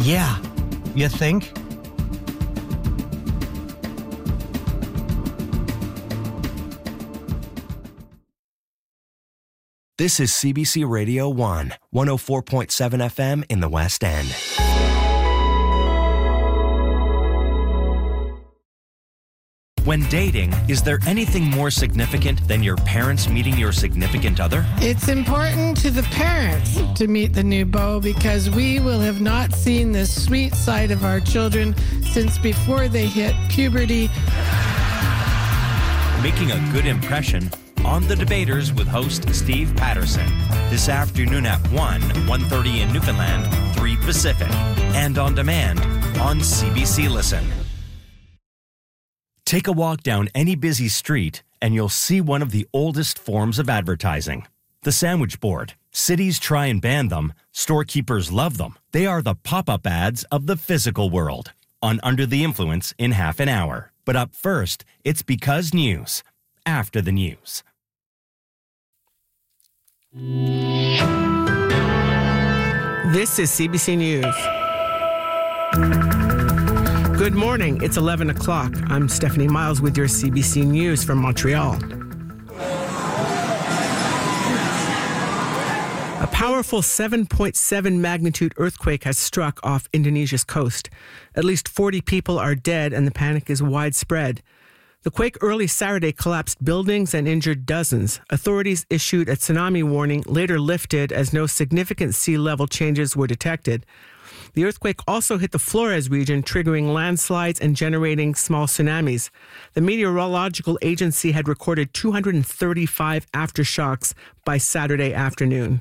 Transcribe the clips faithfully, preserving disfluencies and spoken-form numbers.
Yeah, you think? This is C B C Radio one, one oh four point seven F M in the West End. When dating, is there anything more significant than your parents meeting your significant other? It's important to the parents to meet the new beau because we will have not seen the sweet side of our children since before they hit puberty. Making a good impression on The Debaters with host Steve Patterson. This afternoon at one, one thirty in Newfoundland, three Pacific. And on demand on C B C Listen. Take a walk down any busy street and you'll see one of the oldest forms of advertising. The sandwich board. Cities try and ban them. Storekeepers love them. They are the pop-up ads of the physical world. On Under the Influence in half an hour. But up first, it's Because News. After the news. This is C B C News. Good morning. It's eleven o'clock. I'm Stephanie Miles with your C B C News from Montreal. A powerful seven point seven magnitude earthquake has struck off Indonesia's coast. At least forty people are dead and the panic is widespread. The quake early Saturday collapsed buildings and injured dozens. Authorities issued a tsunami warning, later lifted as no significant sea level changes were detected. The earthquake also hit the Flores region, triggering landslides and generating small tsunamis. The Meteorological Agency had recorded two hundred thirty-five aftershocks by Saturday afternoon.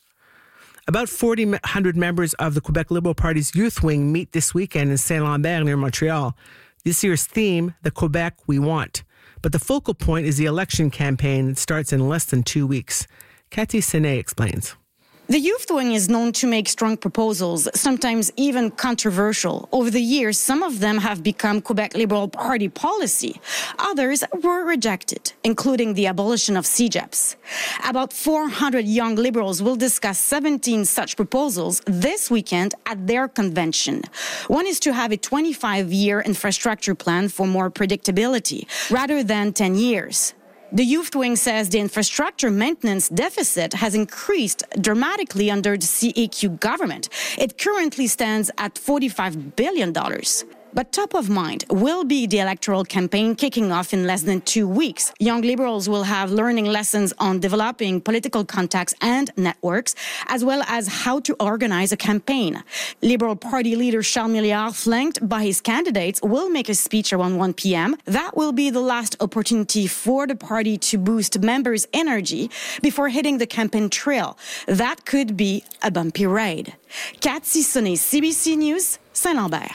About forty hundred members of the Quebec Liberal Party's youth wing meet this weekend in Saint-Lambert near Montreal. This year's theme, the Quebec we want. But the focal point is the election campaign that starts in less than two weeks. Cathy Sene explains. The youth wing is known to make strong proposals, sometimes even controversial. Over the years, some of them have become Quebec Liberal Party policy. Others were rejected, including the abolition of C G E P S. About four hundred young Liberals will discuss seventeen such proposals this weekend at their convention. One is to have a twenty-five-year infrastructure plan for more predictability, rather than ten years. The youth wing says the infrastructure maintenance deficit has increased dramatically under the C A Q government. It currently stands at forty-five billion dollars. But top of mind will be the electoral campaign kicking off in less than two weeks. Young Liberals will have learning lessons on developing political contacts and networks, as well as how to organize a campaign. Liberal Party leader Charles Milliard, flanked by his candidates, will make a speech around one p.m. That will be the last opportunity for the party to boost members' energy before hitting the campaign trail. That could be a bumpy ride. Cathy Sene, C B C News, Saint-Lambert.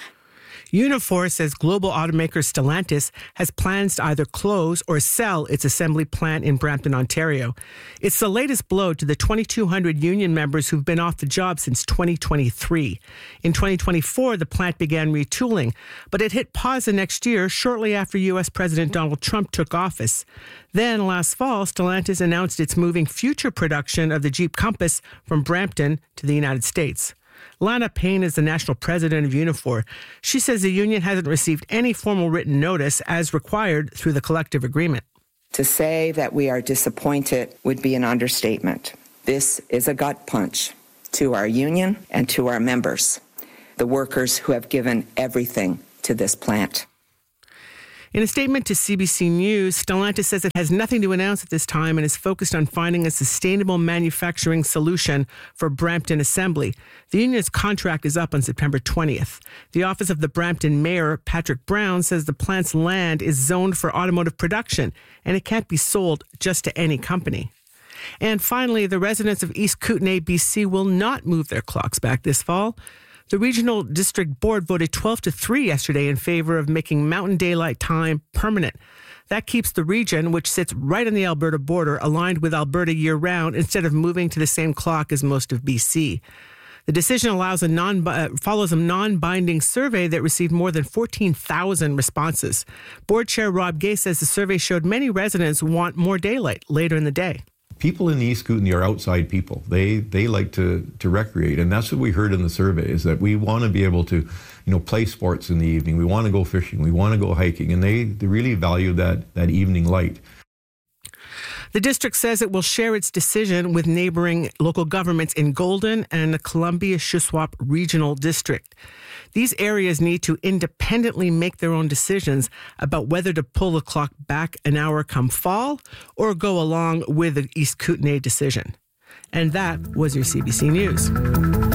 Unifor says global automaker Stellantis has plans to either close or sell its assembly plant in Brampton, Ontario. It's the latest blow to the twenty-two hundred union members who've been off the job since twenty twenty-three. In twenty twenty-four, the plant began retooling, but it hit pause the next year shortly after U S President Donald Trump took office. Then, last fall, Stellantis announced it's moving future production of the Jeep Compass from Brampton to the United States. Lana Payne is the national president of Unifor. She says the union hasn't received any formal written notice as required through the collective agreement. To say that we are disappointed would be an understatement. This is a gut punch to our union and to our members, the workers who have given everything to this plant. In a statement to C B C News, Stellantis says it has nothing to announce at this time and is focused on finding a sustainable manufacturing solution for Brampton Assembly. The union's contract is up on September twentieth. The office of the Brampton Mayor, Patrick Brown, says the plant's land is zoned for automotive production and it can't be sold just to any company. And finally, the residents of East Kootenay, B C will not move their clocks back this fall. The Regional District Board voted twelve to three yesterday in favor of making Mountain Daylight Time permanent. That keeps the region, which sits right on the Alberta border, aligned with Alberta year-round instead of moving to the same clock as most of B C. The decision allows a non, uh, follows a non-binding survey that received more than fourteen thousand responses. Board Chair Rob Gay says the survey showed many residents want more daylight later in the day. people in the East Kootenay are outside people. They they like to, to recreate, and that's what we heard in the survey, is that we want to be able to, you know, play sports in the evening. We want to go fishing. We want to go hiking, and they, they really value that, that evening light. The district says it will share its decision with neighboring local governments in Golden and the Columbia-Shuswap Regional District. These areas need to independently make their own decisions about whether to pull the clock back an hour come fall or go along with the East Kootenay decision. And that was your C B C News.